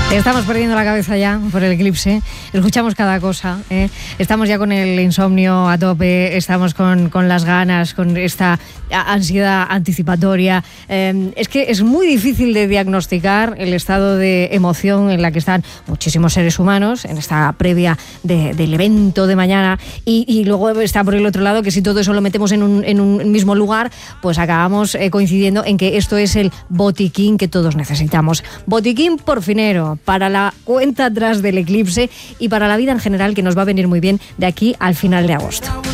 Estamos perdiendo la cabeza ya por el eclipse, escuchamos cada cosa, estamos ya con el insomnio a tope, estamos con las ganas, con esta ansiedad anticipatoria. Es que es muy difícil de diagnosticar el estado de emoción en la que están muchísimos seres humanos en esta previa del evento de mañana, y luego está por el otro lado que si todo eso lo metemos en un mismo lugar, pues acabamos coincidiendo en que esto es el botiquín que todos necesitamos. Botiquín porfinero para la cuenta atrás del eclipse y para la vida en general, que nos va a venir muy bien de aquí al final de agosto.